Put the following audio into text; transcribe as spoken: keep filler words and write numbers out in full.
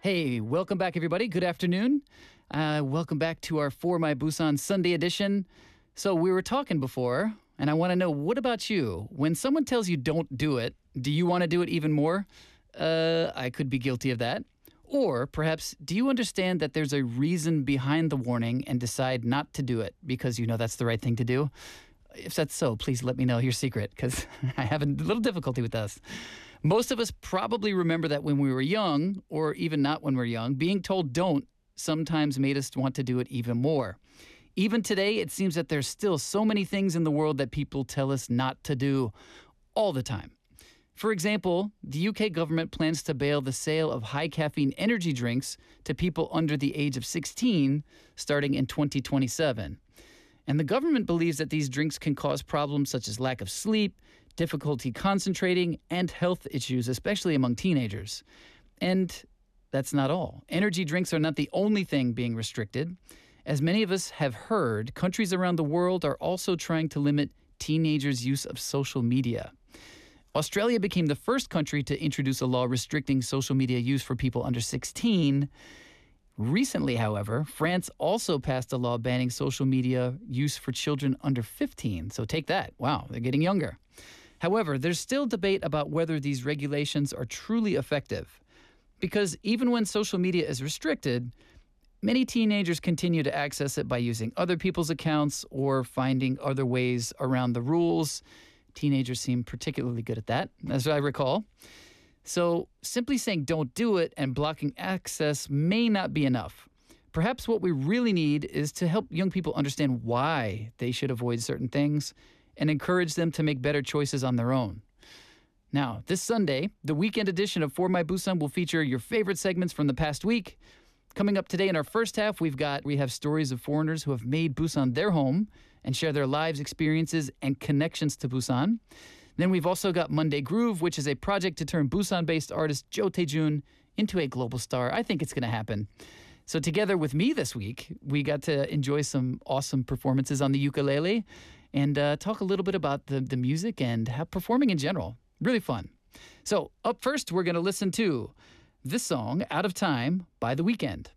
Hey, welcome back, everybody. Good afternoon. Uh, welcome back to our For My Busan Sunday edition. So we were talking before, and I want to know, what about you? When someone tells you don't do it, do you want to do it even more? Uh, I could be guilty of that. Or perhaps, do you understand that there's a reason behind the warning and decide not to do it because you know that's the right thing to do? If that's so, please let me know your secret, because I have a little difficulty with this. Most of us probably remember that when we were young, or even not when we're young, being told don't sometimes made us want to do it even more. Even today, it seems that there's still so many things in the world that people tell us not to do all the time. For example, the U K government plans to ban the sale of high-caffeine energy drinks to people under the age of sixteen starting in twenty twenty-seven. And the government believes that these drinks can cause problems such as lack of sleep, difficulty concentrating, and health issues, especially among teenagers. And that's not all. Energy drinks are not the only thing being restricted. As many of us have heard, countries around the world are also trying to limit teenagers' use of social media. Australia became the first country to introduce a law restricting social media use for people under sixteen. Recently, however, France also passed a law banning social media use for children under fifteen. So take that. Wow, they're getting younger. However, there's still debate about whether these regulations are truly effective. Because even when social media is restricted, many teenagers continue to access it by using other people's accounts or finding other ways around the rules. Teenagers seem particularly good at that, as I recall. So simply saying don't do it and blocking access may not be enough. Perhaps what we really need is to help young people understand why they should avoid certain things and encourage them to make better choices on their own. Now, this Sunday, the weekend edition of For My Busan will feature your favorite segments from the past week. Coming up today in our first half, we've got we have stories of foreigners who have made Busan their home and share their lives, experiences, and connections to Busan. Then we've also got Monday Groove, which is a project to turn Busan-based artist Jo Tae-jun into a global star. I think it's going to happen. So together with me this week, we got to enjoy some awesome performances on the ukulele and uh, talk a little bit about the, the music and how performing in general. Really fun. So up first, we're going to listen to this song, Out of Time, by The Weeknd.